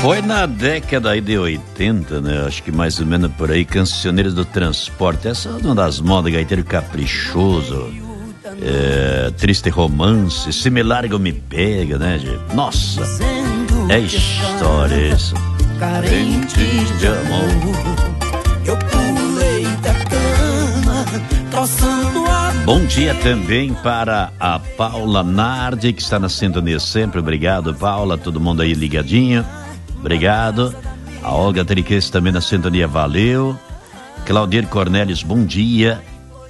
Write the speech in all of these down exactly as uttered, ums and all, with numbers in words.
Foi na década aí de oitenta, né? Acho que mais ou menos por aí, Cancioneiros do Transporte. Essa é uma das modas, Gaiteiro Caprichoso, é, Triste Romance, Se Me Larga ou Me Pega, né, gente? Nossa, é história isso. Carente de amor, eu pulei da cama, troçando a... Bom dia também para a Paula Nardi, que está na sintonia sempre. Obrigado, Paula, todo mundo aí ligadinho. Obrigado. A Olga Triques também na sintonia, valeu. Claudir Cornelius, bom dia.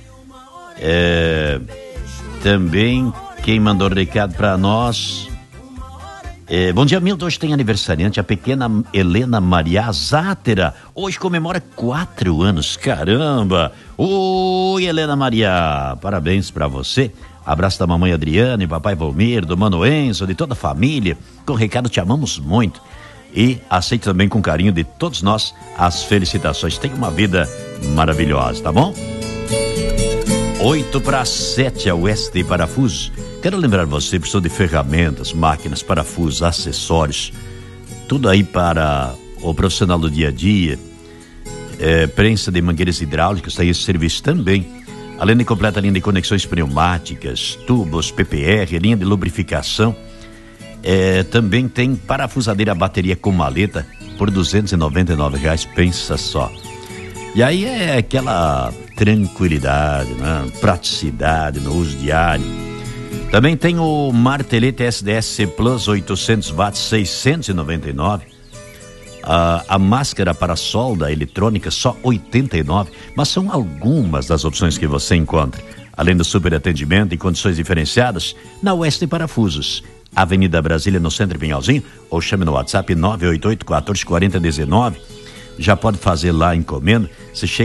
É, também quem mandou recado para nós, é, bom dia, Milton. Hoje tem aniversariante a pequena Helena Maria Zátera. Hoje comemora quatro anos, caramba. Oi, Helena Maria, parabéns para você. Abraço da mamãe Adriana e papai Valmir, do mano Enzo, de toda a família. Com recado, te amamos muito. E aceite também com carinho de todos nós as felicitações. Tenha uma vida maravilhosa, tá bom? Oito para sete, a Oeste Parafusos. Quero lembrar você, professor de ferramentas, máquinas, parafusos, acessórios, tudo aí para o profissional do dia a dia, é, prensa de mangueiras hidráulicas, tá aí esse serviço também. Além de completa linha de conexões pneumáticas, tubos, P P R, linha de lubrificação. É, também tem parafusadeira bateria com maleta por duzentos e noventa e nove reais, pensa só. E aí é aquela tranquilidade, né? Praticidade no uso diário. Também tem o martelete S D S C Plus oitocentos watts, seiscentos e noventa e nove. A, a máscara para solda eletrônica só oitenta e nove. Mas são algumas das opções que você encontra. Além do super atendimento e condições diferenciadas na Oeste Parafusos, Avenida Brasília, no Centro Pinhalzinho, ou chame no WhatsApp nove oito oito, quatorze, quarenta, dezenove. Já pode fazer lá a encomenda. Você chega